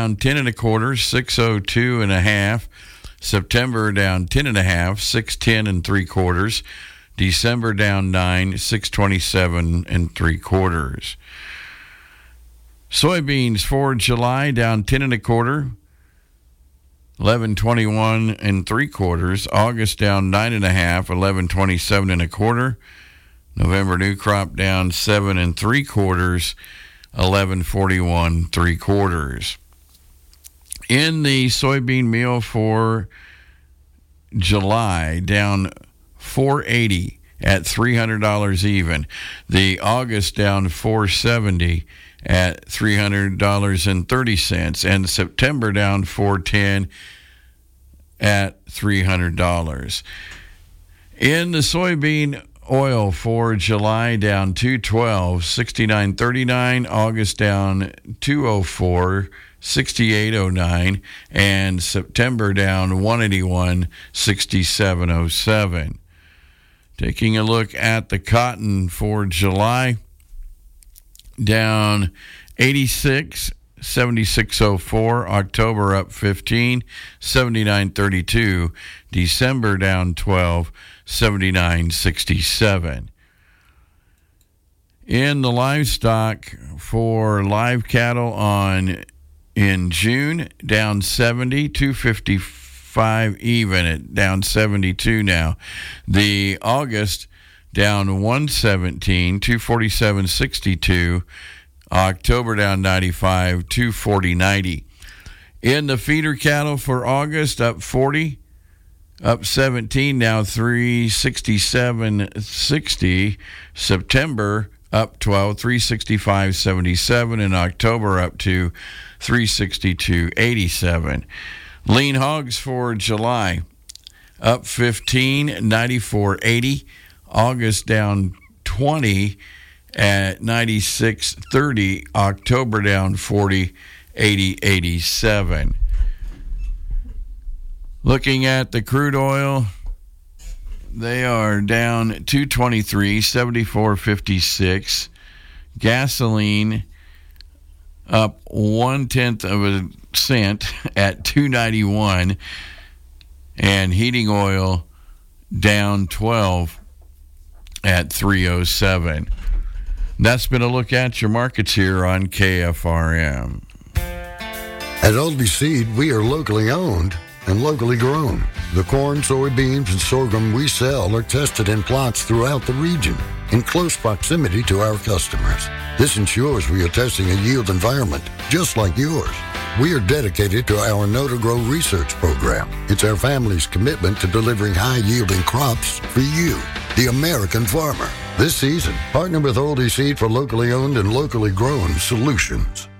down 10.25, 602.5. September down 10.5, 610.75. December down 9, 627.75. Soybeans for July down 10.25, 1121.75. August down 9.5, 1127.25. November new crop down 7.75, 1141.75. In the soybean meal for July, down $4.80 at $300 even. The August down $4.70 at $300.30, and September down $4.10 at $300. In the soybean oil for July, down $2.12, $69.39. August down $2.04, $68.09, and September down $1.81, $67.07. Taking a look at the cotton for July, down 86, 76.04. October up 15, 79.32. December down 12, 79.67. In the livestock for live cattle in June, down 70, 255 even at down 72 now. The August down 117, 247.62. October down 95, 240.90. In the feeder cattle for August, up 40, up 17, now 367.60. September up 12, 365.77, and October up to 362.87. Lean hogs for July, up 15, 94.80. August down 20 at 96.30. October down 40, 80.87. Looking at the crude oil, they are down 223, 74.56. Gasoline up 1/10 of a cent at 291, and heating oil down 12 at 307. That's been a look at your markets here on KFRM. At Aldby Seed, we are locally owned and locally grown. The corn, soybeans, and sorghum we sell are tested in plots throughout the region in close proximity to our customers. This ensures we are testing a yield environment just like yours. We are dedicated to our Know to Grow research program. It's our family's commitment to delivering high-yielding crops for you, the American farmer. This season, partner with Aldby Seed for locally owned and locally grown solutions.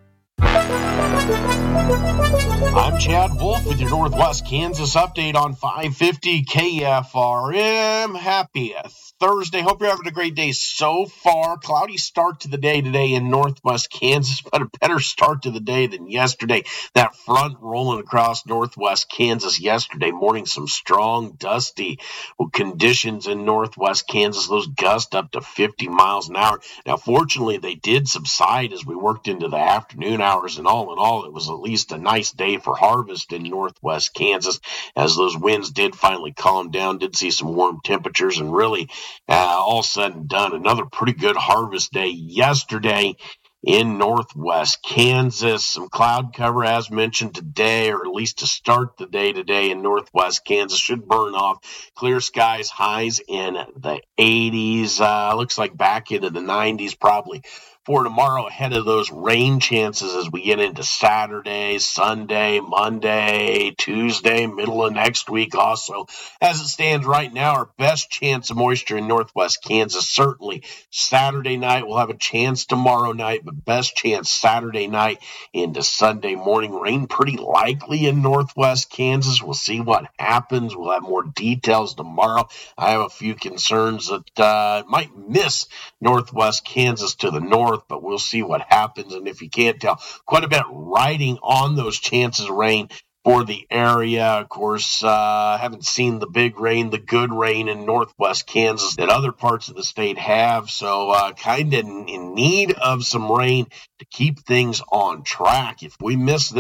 I'm Chad Wolf with your Northwest Kansas update on 550 KFRM. Happy Thursday. Hope you're having a great day so far. Cloudy start to the day today in Northwest Kansas, but a better start to the day than yesterday. That front rolling across Northwest Kansas yesterday morning, some strong, dusty conditions in Northwest Kansas. Those gusts up to 50 miles an hour. Now, fortunately, they did subside as we worked into the afternoon hours, and all in all, it was at least a nice day for harvest in Northwest Kansas as those winds did finally calm down, did see some warm temperatures, and really all said and done, another pretty good harvest day yesterday in Northwest Kansas. Some cloud cover as mentioned today, or at least to start the day today in Northwest Kansas, should burn off. Clear skies, highs in the 80s. Looks like back into the 90s probably for tomorrow, ahead of those rain chances as we get into Saturday, Sunday, Monday, Tuesday, middle of next week also. As it stands right now, our best chance of moisture in Northwest Kansas, certainly Saturday night. We'll have a chance tomorrow night, but best chance Saturday night into Sunday morning. Rain pretty likely in Northwest Kansas. We'll see what happens. We'll have more details tomorrow. I have a few concerns that might miss Northwest Kansas to the north, but we'll see what happens. And if you can't tell, quite a bit riding on those chances of rain for the area. Of course, haven't seen the big rain, the good rain in Northwest Kansas that other parts of the state have. So kind of in need of some rain to keep things on track. If we miss this